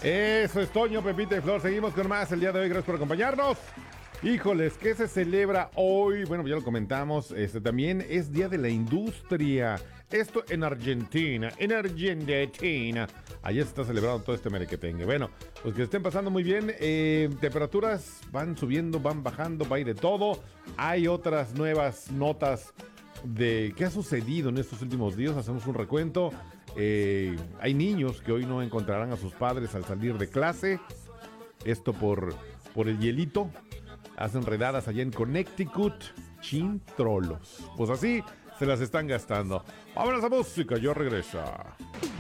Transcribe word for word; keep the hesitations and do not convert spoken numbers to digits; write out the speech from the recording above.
Eso es Toño, Pepita y Flor. Seguimos con más el día de hoy. Gracias por acompañarnos. Híjoles, ¿qué se celebra hoy? Bueno, ya lo comentamos. Este también es Día de la Industria. Esto en Argentina. En Argentina. Allá se está celebrando todo este merequetengue. Bueno, pues que estén pasando muy bien. Eh, temperaturas van subiendo, van bajando, va a ir de todo. Hay otras nuevas notas de qué ha sucedido en estos últimos días. Hacemos un recuento. Eh, hay niños que hoy no encontrarán a sus padres al salir de clase. Esto por, por el hielito. Hacen redadas allá en Connecticut. Chintrolos. Pues así se las están gastando. Vámonos a música, yo regreso.